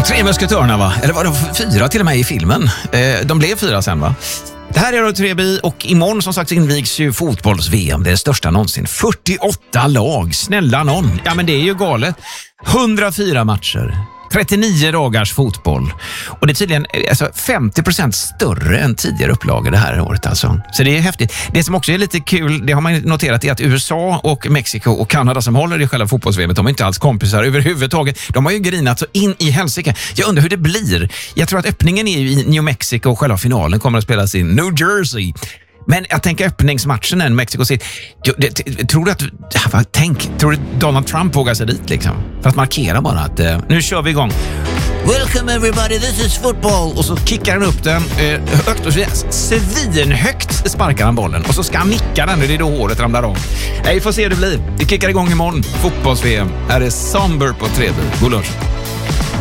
3 musketörerna, va? Eller var det 4 till och med i filmen? De blev 4 sen, va? Det här är Radio 3 och imorgon som sagt invigs ju fotbolls-VM. Det är det största någonsin. 48 lag, snälla någon. Ja, men det är ju galet. 104 matcher. 39 dagars fotboll. Och det är tydligen 50% större än tidigare upplagor det här året alltså. Så det är häftigt. Det som också är lite kul, det har man noterat, är att USA och Mexiko och Kanada som håller i själva fotbolls-VM, de är inte alls kompisar överhuvudtaget. De har ju grinat så in i helsike. Jag undrar hur det blir. Jag tror att öppningen är ju i New Mexico och själva finalen kommer att spelas i New Jersey. Men jag tänker öppningsmatchen än Mexico City. Tror du Donald Trump vågar sig dit liksom? För att markera bara att nu kör vi igång. Welcome everybody, this is football. Och så kickar han upp den högt och svinhögt sparkar han bollen. Och så ska han nicka den och det är då håret ramlar av. Vi får se hur det blir. Vi kickar igång imorgon. Fotbolls-VM. Här är Somber på 3. God lunch.